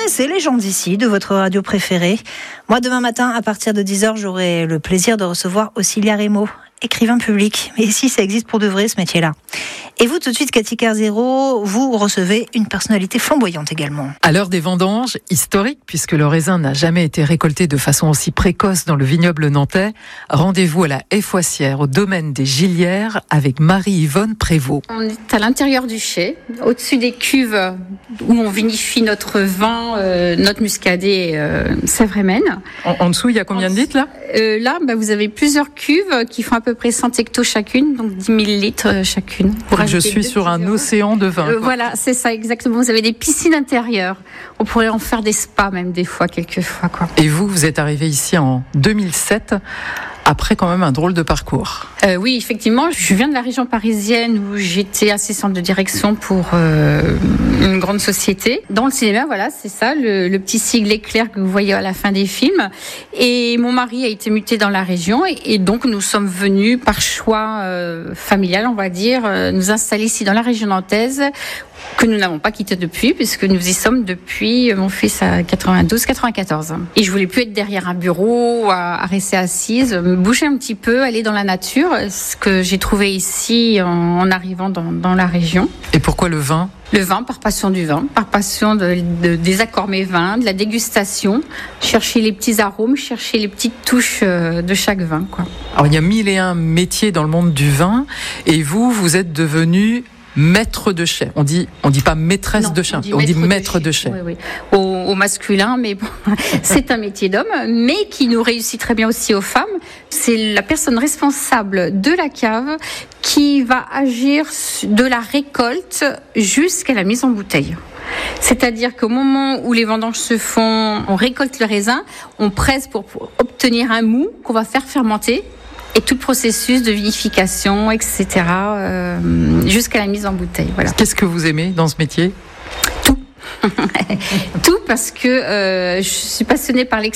connaissez les gens d'ici, de votre radio préférée. Moi, demain matin, à partir de 10h, j'aurai le plaisir de recevoir Auxilia Remo, écrivain public. Mais ici, ça existe pour de vrai, ce métier-là. Et vous, tout de suite, Cathy Carzero, vous recevez une personnalité flamboyante également. À l'heure des vendanges, historique, puisque le raisin n'a jamais été récolté de façon aussi précoce dans le vignoble nantais, rendez-vous à la Effoissière, au domaine des Gillières, avec Marie-Yvonne Prévost. On est à l'intérieur du chai, au-dessus des cuves où on vinifie notre vin, notre muscadet Sèvres-Maine. En dessous, il y a combien de litres, là ? Là, vous avez plusieurs cuves qui font à peu près 100 hectos chacune, donc 10 000 litres chacune. Je suis sur un océan de vin. Voilà, c'est ça, exactement. Vous avez des piscines intérieures. On pourrait en faire des spas, même des fois, quelquefois, quoi. Et vous êtes arrivé ici en 2007, après quand même un drôle de parcours. Oui, effectivement, je viens de la région parisienne où j'étais assistante de direction pour une grande société. Dans le cinéma, voilà, c'est ça, le petit sigle éclair que vous voyez à la fin des films. Et mon mari a été muté dans la région et donc nous sommes venus par choix familial, on va dire, nous installer ici dans la région nantaise, que nous n'avons pas quitté depuis, puisque nous y sommes depuis mon fils à 92-94. Et je voulais plus être derrière un bureau, à rester assise, me bouger un petit peu, aller dans la nature, ce que j'ai trouvé ici en arrivant dans la région. Et pourquoi le vin ? Le vin, par passion du vin, par passion des accords mévins, de la dégustation, chercher les petits arômes, chercher les petites touches de chaque vin, quoi. Alors il y a 1001 métiers dans le monde du vin, et vous êtes devenu maître de chai. On dit pas maîtresse de chai, on dit maître de chai. Oui. Au masculin, mais bon, c'est un métier d'homme, mais qui nous réussit très bien aussi aux femmes. C'est la personne responsable de la cave qui va agir de la récolte jusqu'à la mise en bouteille. C'est-à-dire qu'au moment où les vendanges se font, on récolte le raisin, on presse pour obtenir un mou qu'on va faire fermenter. Et tout le processus de vinification, etc., jusqu'à la mise en bouteille. Voilà. Qu'est-ce que vous aimez dans ce métier ? Tout. Tout, parce que je suis passionnée par l'excellence.